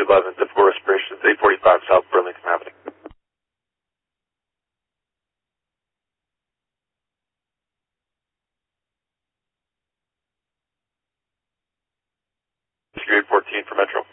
11, typical respiration, 845 South Burlington Avenue. Security 14 for Metro.